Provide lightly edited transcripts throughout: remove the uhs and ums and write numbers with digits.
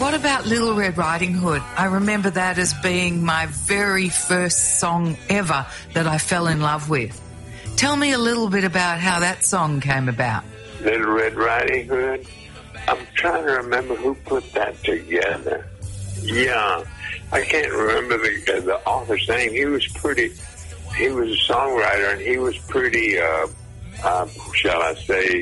What about Little Red Riding Hood? I remember that as being my very first song ever that I fell in love with. Tell me a little bit about how that song came about. Little Red Riding Hood? I'm trying to remember who put that together. Yeah, I can't remember the author's name. He was a songwriter, and he was pretty, shall I say,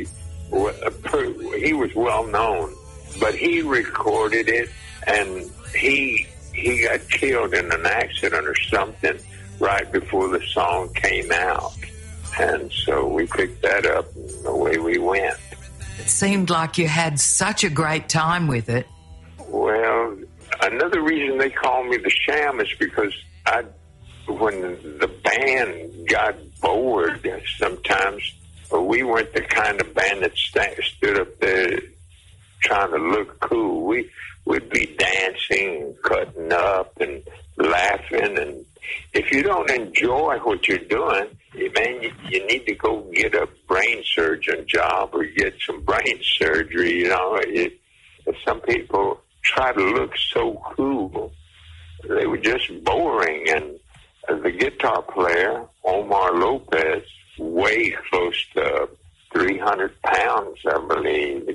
he was well known. But he recorded it, and he got killed in an accident or something right before the song came out. And so we picked that up, and away we went. It seemed like you had such a great time with it. Well, another reason they call me the Sham is because when the band got bored sometimes, we weren't the kind of band that stood up there trying to look cool. We'd be dancing, cutting up, and laughing. And if you don't enjoy what you're doing, man, you need to go get a brain surgeon job or get some brain surgery. You know, some people try to look so cool. They were just boring. And the guitar player, Omar Lopez, weighed close to 300 pounds, I believe.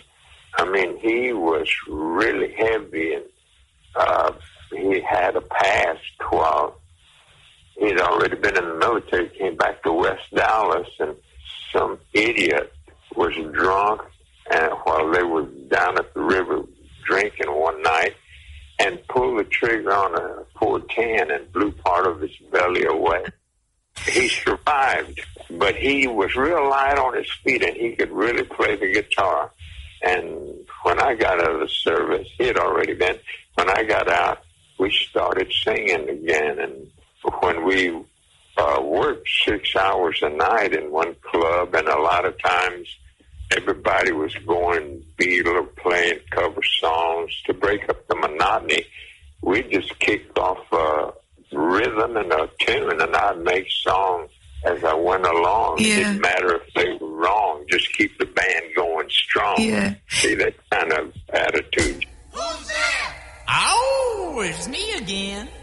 He was really heavy, and he had a past while he'd already been in the military, came back to West Dallas, and some idiot was drunk and while they were down at the river drinking one night and pulled the trigger on a .410 and blew part of his belly away. He survived, but he was real light on his feet, and he could really play the guitar. And when I got out of the service, he had already been. When I got out, we started singing again. And when we worked 6 hours a night in one club, and a lot of times everybody was going Beatle or playing cover songs to break up the monotony, we just kicked off a rhythm and a tune, and I'd make songs as I went along. Yeah. It didn't matter if they were wrong. Just keep the band going strong. Yeah. See, that's